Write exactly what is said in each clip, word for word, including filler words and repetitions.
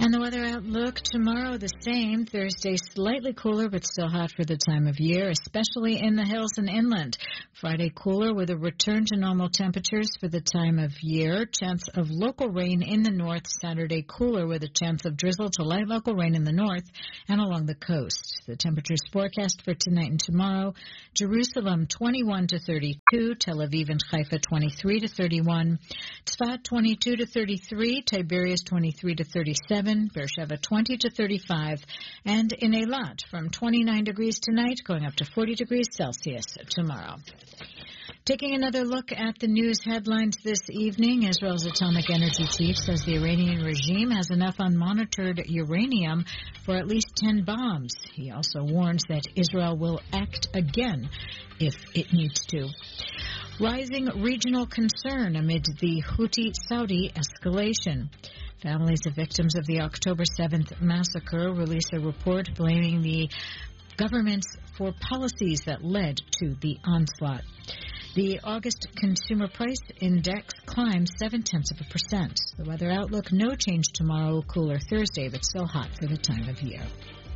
And the weather outlook tomorrow, the same. Thursday, slightly cooler, but still hot for the time of year, especially in the hills and inland. Friday, cooler with a return to normal temperatures for the time of year. Chance of local rain in the north. Saturday, cooler with a chance of drizzle to light local rain in the north and along the coast. The temperatures forecast for tonight and tomorrow. Jerusalem, twenty-one to thirty-two. Tel Aviv and Haifa, twenty-three to thirty-one. Tzfat, twenty-two to thirty-three. Tiberias, twenty-three to thirty-seven. Beersheba, twenty to thirty-five. And in Eilat, from twenty-nine degrees tonight, going up to forty degrees Celsius tomorrow. Taking another look at the news headlines this evening, Israel's atomic energy chief says the Iranian regime has enough unmonitored uranium for at least ten bombs. He also warns that Israel will act again if it needs to. Rising regional concern amid the Houthi-Saudi escalation. Families of victims of the October seventh massacre released a report blaming the governments for policies that led to the onslaught. The August Consumer Price Index climbs seven-tenths of a percent. The weather outlook, no change tomorrow, cooler Thursday, but still hot for the time of year.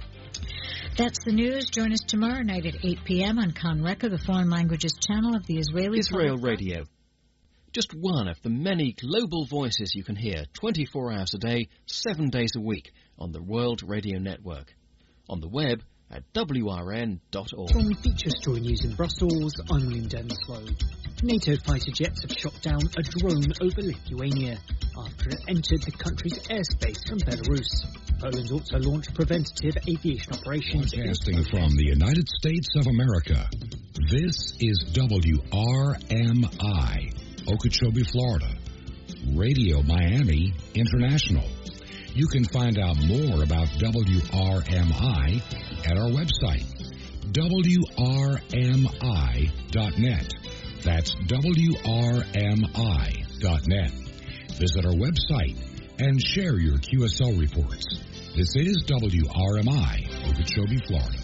That's the news. Join us tomorrow night at eight p.m. on Kan Reka, the foreign languages channel of the Israeli Israel Radio. Just one of the many global voices you can hear twenty-four hours a day, seven days a week on the World Radio Network. On the web at w r n dot org. From feature story news in Brussels, I'm William Denslow. NATO fighter jets have shot down a drone over Lithuania after it entered the country's airspace from Belarus. Poland also launched preventative aviation operations. Broadcasting from the United States of America, this is W R M I, Okeechobee, Florida. Radio Miami International. You can find out more about W R M I at our website, W R M I dot net. That's W R M I dot net. Visit our website and share your Q S L reports. This is W R M I, Okeechobee, Florida.